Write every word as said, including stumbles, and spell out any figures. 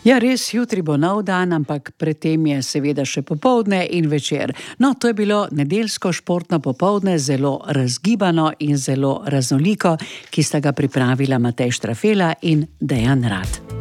Ja, res, jutri bo nov dan, ampak predtem je seveda še popoldne in večer. No, to je bilo nedeljsko športno popoldne, zelo razgibano in zelo raznoliko, ki sta ga pripravila Matej Štrafela in Dejan Rat.